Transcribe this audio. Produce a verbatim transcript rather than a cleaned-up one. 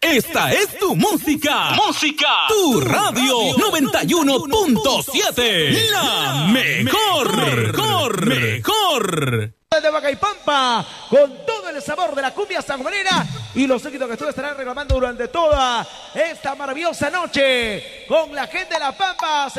Esta es tu música. Música. Tu radio noventa y uno punto siete. La mejor. Mejor. Mejor. De Huacaipampa, con todo el sabor de la cumbia sanjuanera y los éxitos que ustedes estarán reclamando durante toda esta maravillosa noche con la gente de La Pampa.